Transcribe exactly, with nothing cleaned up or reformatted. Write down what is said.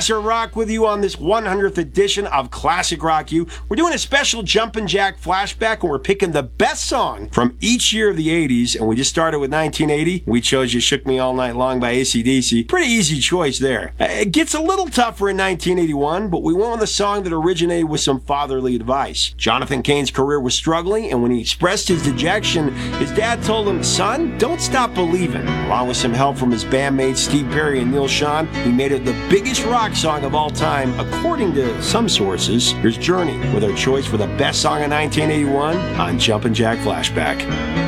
Master of Rock with you on this one hundredth edition of Classic Rock U. We're doing a special Jumpin' Jack flashback, and we're picking the best song from each year of the eighties, and we just started with nineteen eighty. We chose You Shook Me All Night Long by A C D C. Pretty easy choice there. It gets a little tougher in nineteen eighty-one, but we went with a song that originated with some fatherly advice. Jonathan Cain's career was struggling, and when he expressed his dejection, his dad told him, "Son, don't stop believing." Along with some help from his bandmates Steve Perry and Neil Schon, he made it the biggest rock song of all time, according to some sources. Here's Journey with our choice for the best song of nineteen eighty-one on Jumpin' Jack Flashback.